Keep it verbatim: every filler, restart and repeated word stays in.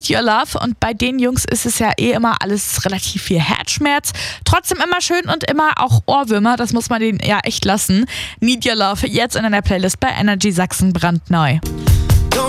Your Love, und bei den Jungs ist es ja eh immer alles relativ viel Herzschmerz, trotzdem immer schön und immer auch Ohrwürmer, das muss man denen ja echt lassen. Need Your Love jetzt in einer Playlist bei Energy Sachsen brandneu.